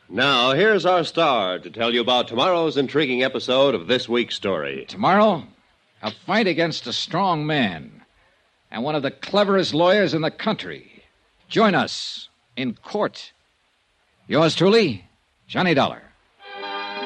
Now, here's our star to tell you about tomorrow's intriguing episode of this week's story. Tomorrow, a fight against a strong man and one of the cleverest lawyers in the country. Join us in court. Yours truly, Johnny Dollar.